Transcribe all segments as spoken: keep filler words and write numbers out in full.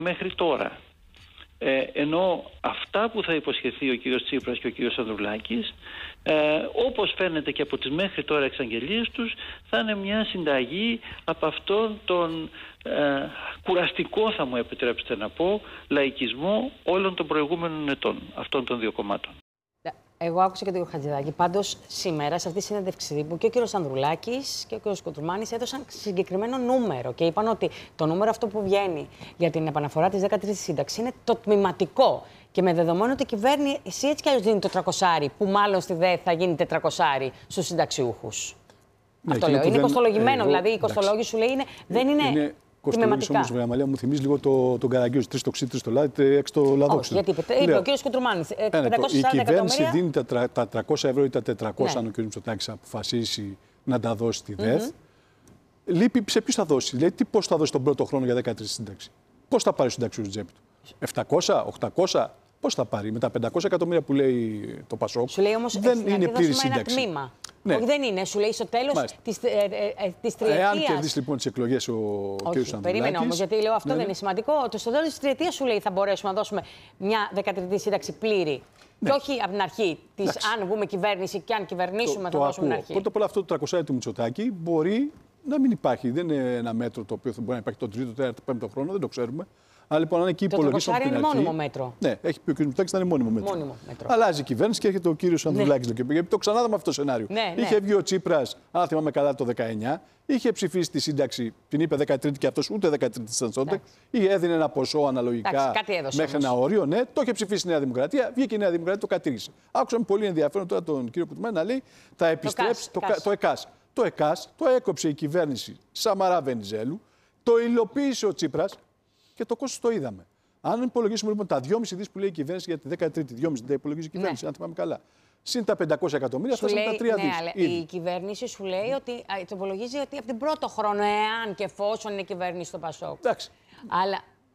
μέχρι τώρα. Ε, ενώ αυτά που θα υποσχεθεί ο κύριος Τσίπρας και ο κύριος Ανδρουλάκης, ε, όπως φαίνεται και από τις μέχρι τώρα εξαγγελίες τους, θα είναι μια συνταγή από αυτόν τον ε, κουραστικό, θα μου επιτρέψετε να πω, λαϊκισμό όλων των προηγούμενων ετών, αυτών των δύο κομμάτων. Εγώ άκουσα και τον κύριο Χατζηδάκη. Πάντως, σήμερα, σε αυτή τη συνέντευξη τύπου, και ο κύριος Ανδρουλάκης και ο κύριος Κουτρουμάνης έδωσαν συγκεκριμένο νούμερο και είπαν ότι το νούμερο αυτό που βγαίνει για την επαναφορά της δέκατης τρίτης σύνταξης είναι το τμηματικό. Και με δεδομένο ότι η κυβέρνηση έτσι κι αλλιώς δίνει το τριακόσια, που μάλλον στη ΔΕ θα γίνει τετρακόσια στους συνταξιούχους. Ναι, αυτό λέω. Είναι κοστολογημένο. Δηλαδή, η κοστολόγηση σου λέει είναι, δεν είναι. είναι... Κοστολόγηση όμως, βέβαια, Μαλία, μου θυμίζει λίγο το, τον Καραγκιόζη. Τρεις το ξύ, τρεις το λάδι, έξι το λαδόξυλο. Όχι, γιατί είπε, είπε ο κύριος Κουτρουμάνης. Η κυβέρνηση δίνει τα, τα τριακόσια ευρώ ή τα τετρακόσια, ναι. Αν ο κ. Μητσοτάκης αποφασίσει να τα δώσει στη ΔΕΘ. Mm-hmm. Λείπει σε ποιους θα δώσει. Δηλαδή, τι πώς θα δώσει τον πρώτο χρόνο για δέκατη τρίτη σύνταξη. Πώς θα πάρει ο συνταξιούχος στην τσέπη του. επτακόσια, οκτακόσια. Πώς θα πάρει με τα πεντακόσια εκατομμύρια που λέει το Πασόκ. Σου λέει όμως δεν είναι πλήρη σύνταξη. Ένα τμήμα. Ναι. Όχι, δεν είναι. Σου λέει στο τέλος της ε, ε, ε, τριετίας. Εάν κερδίσει λοιπόν τις εκλογές ο κ. Ανδρουλάκης. Περίμενε όμως, γιατί λέω αυτό ναι, δεν είναι σημαντικό. Το στο τέλος της τριετίας σου λέει θα μπορέσουμε να δώσουμε μια δεκατριετή σύνταξη πλήρη. Ναι. Και όχι από την αρχή της αν βγούμε κυβέρνηση και αν κυβερνήσουμε το, θα το δώσουμε την αρχή. Πρώτα απ' όλα αυτό το τριακόσια του Μητσοτάκη μπορεί να μην υπάρχει. Δεν είναι ένα μέτρο το οποίο θα μπορεί να υπάρχει τον τρίτο, τέταρτο, πέμπτο χρόνο, δεν το ξέρουμε. Αλλά λοιπόν, αν εκεί υπολογίσουμε. Το είναι αρχή, μόνιμο μέτρο. Ναι, έχει πει ο κ. Μητσοτάκης να είναι μόνιμο μέτρο. Μόνιμο μέτρο. Αλλάζει η κυβέρνηση και έρχεται ο κ. Ανδρουλάκης. Ναι. Γιατί το ξανάδαμε αυτό το σενάριο. Ναι, είχε ναι. βγει ο Τσίπρας, αν θυμάμαι καλά, το δεκαεννιά, είχε ψηφίσει τη σύνταξη, την είπε δέκατη τρίτη και αυτό ούτε δέκατη τρίτη ήταν τότε. Είχε έδινε ένα ποσό αναλογικά Άξι, μέχρι όμως. ένα όριο. Ναι, το είχε ψηφίσει η Νέα Δημοκρατία, βγήκε η Νέα Δημοκρατία, το κατήργησε. Άκουσα με πολύ ενδιαφέρον τώρα τον κύριο Κουτρουμάνη να λέει θα επιστρέψει το, το, το ΕΚΑΣ. Το ΕΚΑΣ το έκοψε η κυβέρνηση Σαμαρά Βενιζέλου, το υλοποίησε ο Τσίπρας και το κόστος το είδαμε. Αν υπολογίσουμε λοιπόν τα δυόμισι δις που λέει η κυβέρνηση για τη δέκατη τρίτη, δυόμισι δεν υπολογίζει η κυβέρνηση, ναι. Αν θυμάμαι καλά. Συν τα πεντακόσια εκατομμύρια, φτάσαμε τα τρία δις. Ναι, αλλά η κυβέρνηση σου λέει ότι το υπολογίζει ότι από την πρώτο χρόνο, εάν και εφόσον είναι κυβέρνηση στο Πασόκ. Εντάξει. Αλλά...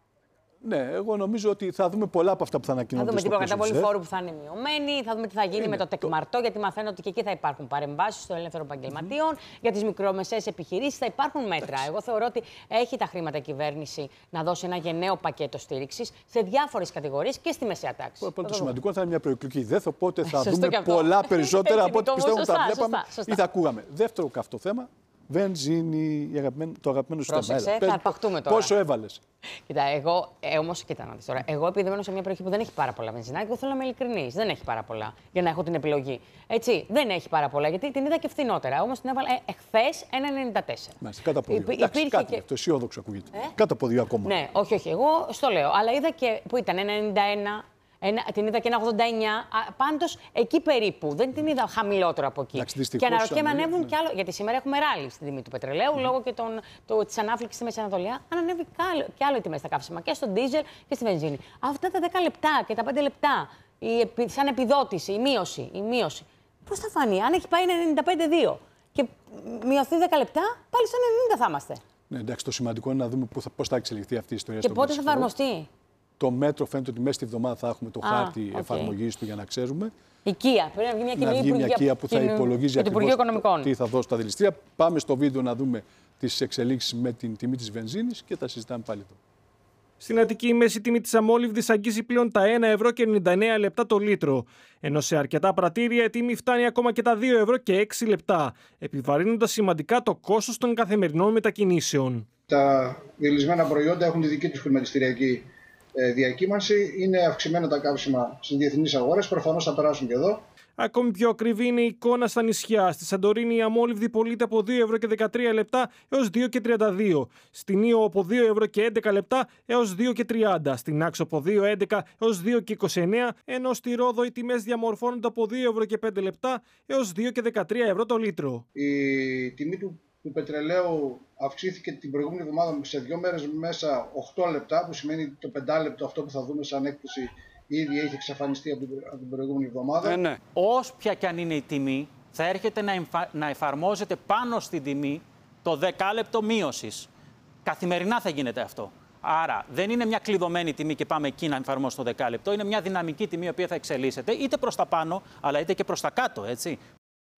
Ναι, εγώ νομίζω ότι θα δούμε πολλά από αυτά που θα ανακοινώνονται. Θα δούμε την προκαταβολή φόρου που θα είναι μειωμένη, θα δούμε τι θα γίνει είναι, με το τεκμαρτό, το... γιατί μαθαίνω ότι και εκεί θα υπάρχουν παρεμβάσεις των ελεύθερων επαγγελματιών, mm-hmm. για τις μικρομεσαίες επιχειρήσεις θα υπάρχουν μέτρα. Εντάξει. Εγώ θεωρώ ότι έχει τα χρήματα η κυβέρνηση να δώσει ένα γενναίο πακέτο στήριξης σε διάφορες κατηγορίες και στη μεσαία τάξη. Το, το σημαντικό θα είναι μια προεκλογική ιδέα, οπότε θα δούμε πολλά περισσότερα από ό,τι πιστεύω θα βλέπαμε ή θα ακούγαμε. Δεύτερο καυτό θέμα. Βενζίνη, το αγαπημένο σου θέμα. Πρόσεξε, θα αρπαχτούμε τώρα. Πόσο έβαλες? Κοίτα, εγώ ε, όμως, κοίτα να δεις τώρα. Εγώ επειδή μένω σε μια περιοχή που δεν έχει πάρα πολλά βενζινάκια, εγώ θέλω να είμαι ειλικρινής. Δεν έχει πάρα πολλά για να έχω την επιλογή. Έτσι, δεν έχει πάρα πολλά γιατί την είδα και φθηνότερα. Όμως την έβαλα ε, εχθές ένα ενενήντα τέσσερα. Μάλιστα, κάτω από δύο. Εντάξει, κάτι και... αυτό αισιόδοξο ακούγεται. Ε? Κάτω από δύο ακόμα. Ναι, όχι, όχι. Εγώ στο λέω. Αλλά είδα και που ήταν ένα ενενήντα ένα. Ένα, την είδα και ένα ογδόντα εννιά, πάντως εκεί περίπου. Δεν την είδα χαμηλότερο από εκεί. Εντάξει, και αναρωτιέμαι αν ανέβουν ναι. κι άλλο. Γιατί σήμερα έχουμε ράλι στην τιμή του πετρελαίου mm. λόγω και τη ανάφλεξης στη Μέση Ανατολή. Αν ανέβει κι άλλο η τιμή στα καύσιμα και στο ντίζελ και στη βενζίνη. Αυτά τα δέκα λεπτά και τα πέντε λεπτά, η, σαν επιδότηση, η μείωση, η μείωση. Πώς θα φανεί, αν έχει πάει ένα ενενήντα πέντε δύο και μειωθεί δέκα λεπτά, πάλι στο ενενήντα θα είμαστε. Ναι, εντάξει, το σημαντικό είναι να δούμε πώς θα εξελιχθεί αυτή η ιστορία. Και πότε θα εφαρμοστεί. Το μέτρο φαίνεται ότι μέσα στη εβδομάδα θα έχουμε το Α, χάρτη okay. εφαρμογής του για να ξέρουμε. Η Κία. Πρέπει να βγει μια κοινή να βγει μια Κία που θα υπολογίζει ακριβώς τι θα δώσει τα δηληστήρια. Πάμε στο βίντεο να δούμε τις εξελίξεις με την τιμή της βενζίνης και τα συζητάμε πάλι εδώ. Στην Αττική η μέση τιμή της αμόλυβδης αγγίζει πλέον τα ένα ευρώ και ενενήντα εννέα λεπτά το λίτρο. Ενώ σε αρκετά πρατήρια η τιμή φτάνει ακόμα και τα δύο ευρώ και έξι λεπτά, επιβαρύνοντας σημαντικά το κόστος των καθημερινών μετακινήσεων. Τα διελισμένα προϊόντα έχουν τη δική τους χρηματιστηριακή διακύμανση. Είναι αυξημένα τα καύσιμα στις διεθνείς αγορές. Προφανώς θα περάσουν και εδώ. Ακόμη πιο ακριβή είναι η εικόνα στα νησιά. Στη Σαντορίνη η αμόλυβδη πωλείται από δύο ευρώ και δεκατρία λεπτά έως δύο και τριάντα δύο. Στην Ήο από δύο ευρώ και έντεκα λεπτά έως δύο και τριάντα. Στην Άξο από δύο και έντεκα έως δύο και είκοσι εννέα. Ενώ στη Ρόδο οι τιμές διαμορφώνονται από δύο ευρώ και πέντε λεπτά έως δύο και δεκατρία ευρώ το λίτρο. Η τιμή του του πετρελαίου αυξήθηκε την προηγούμενη εβδομάδα σε δύο μέρες μέσα οκτώ λεπτά, που σημαίνει το πεντάλεπτο αυτό που θα δούμε σαν έκπτωση ήδη έχει εξαφανιστεί από την, από την προηγούμενη εβδομάδα. Ναι, ναι. Όποια και αν είναι η τιμή, θα έρχεται να, εμφα... να εφαρμόζεται πάνω στην τιμή το δεκάλεπτο μείωσης. Καθημερινά θα γίνεται αυτό. Άρα δεν είναι μια κλειδωμένη τιμή και πάμε εκεί να εφαρμόσουμε το δεκάλεπτο. Είναι μια δυναμική τιμή η οποία θα εξελίσσεται είτε προς τα πάνω, αλλά είτε και προς τα κάτω, έτσι.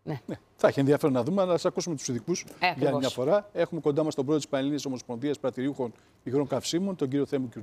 Ναι. Ναι. Θα έχει ενδιαφέρον να δούμε, αλλά να ακούσουμε τους ειδικούς ε, για άλλη μια φορά. Έχουμε κοντά μας τον πρόεδρο της Πανελλήνιας Ομοσπονδίας Πρατηριούχων Υγρών Καυσίμων, τον κύριο Θέμη